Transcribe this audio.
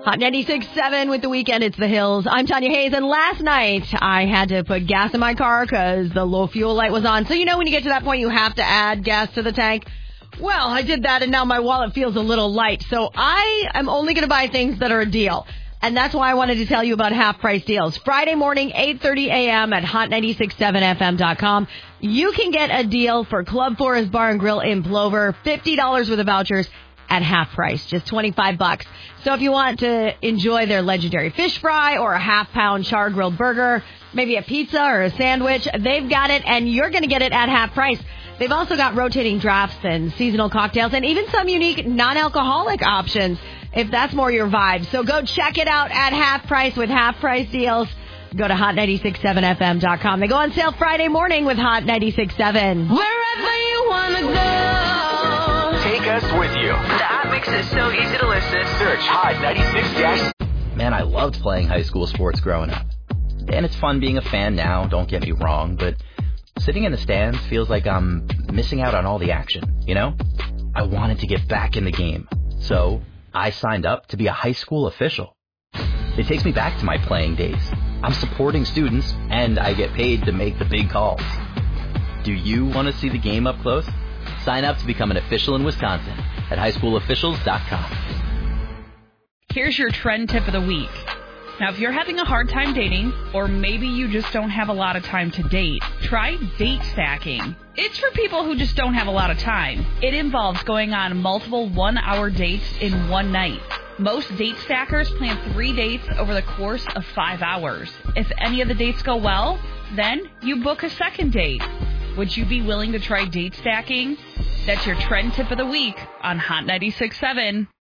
Hot 96.7 with The Weekend. It's The Hills. I'm Tanya Hayes, and last night I had to put gas in my car because the low fuel light was on. So you know when you get to that point, you have to add gas to the tank? Well, I did that, and now my wallet feels a little light. So I am only going to buy things that are a deal. And that's why I wanted to tell you about half-price deals. Friday morning, 8:30 a.m. at hot967fm.com. You can get a deal for Club Forest Bar and Grill in Plover. $50 worth of vouchers at half price, just $25. So if you want to enjoy their legendary fish fry or a half-pound char-grilled burger, maybe a pizza or a sandwich, they've got it, and you're going to get it at half price. They've also got rotating drafts and seasonal cocktails and even some unique non-alcoholic options, if that's more your vibe. So go check it out at half price with half-price deals. Go to hot967fm.com. They go on sale Friday morning with Hot 96.7. Wherever you want to go. Take us with you. The app makes it so easy to listen. Search Hot 96. Man, I loved playing high school sports growing up. And it's fun being a fan now, don't get me wrong, but sitting in the stands feels like I'm missing out on all the action, you know? I wanted to get back in the game, so I signed up to be a high school official. It takes me back to my playing days. I'm supporting students, and I get paid to make the big calls. Do you want to see the game up close? Sign up to become an official in Wisconsin at highschoolofficials.com. Here's your trend tip of the week. Now, if you're having a hard time dating, or maybe you just don't have a lot of time to date, try date stacking. It's for people who just don't have a lot of time. It involves going on multiple one-hour dates in one night. Most date stackers plan 3 dates over the course of 5 hours. If any of the dates go well, then you book a second date. Would you be willing to try date stacking? That's your trend tip of the week on Hot 96.7.